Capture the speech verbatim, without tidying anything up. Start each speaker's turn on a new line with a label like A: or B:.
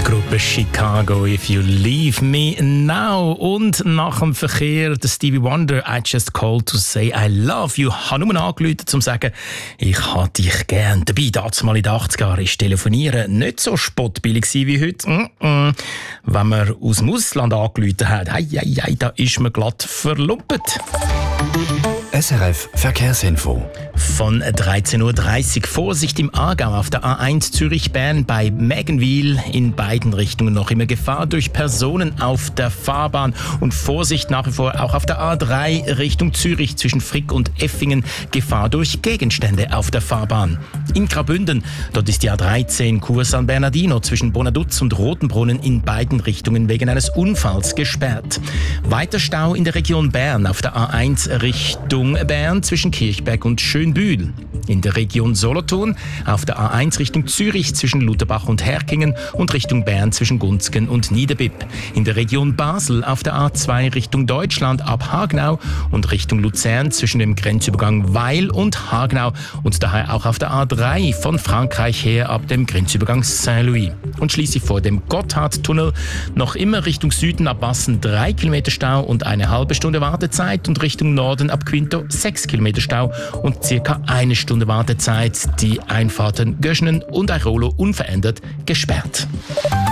A: Gruppe Chicago, If You Leave Me Now. Und nach dem Verkehr der Stevie Wonder, I Just Called to Say I Love You. Ich habe nur angerufen, um zu sagen, ich habe dich gern. Dabei, damals mal in den achtziger Jahren, ist Telefonieren nicht so spottbillig wie heute. Mm-mm. Wenn man aus dem Ausland angerufen hat, hei, hei, hei, da ist man glatt verlumpet.
B: S R F Verkehrsinfo.
A: Von dreizehn Uhr dreißig Vorsicht im Aargau auf der A eins Zürich-Bern bei Mägenwil. In beiden Richtungen noch immer Gefahr durch Personen auf der Fahrbahn. Und Vorsicht nach wie vor auch auf der A drei Richtung Zürich zwischen Frick und Effingen. Gefahr durch Gegenstände auf der Fahrbahn. In Graubünden, dort ist die A dreizehn Kurs San Bernardino zwischen Bonaduz und Rotenbrunnen in beiden Richtungen wegen eines Unfalls gesperrt. Weiter Stau in der Region Bern auf der A eins Richtung Bern zwischen Kirchberg und Schönbühl. In der Region Solothurn auf der A eins Richtung Zürich zwischen Lutherbach und Herkingen und Richtung Bern zwischen Gunzgen und Niederbipp. In der Region Basel auf der A zwei Richtung Deutschland ab Hagenau und Richtung Luzern zwischen dem Grenzübergang Weil und Hagenau und daher auch auf der A drei von Frankreich her ab dem Grenzübergang Saint-Louis. Und schließlich vor dem Gotthardtunnel noch immer Richtung Süden ab Bassen drei Kilometer Stau und eine halbe Stunde Wartezeit und Richtung Norden ab Quinto sechs Kilometer Stau und circa eine Stunde Wartezeit. Die Einfahrten Göschenen und Airolo unverändert gesperrt.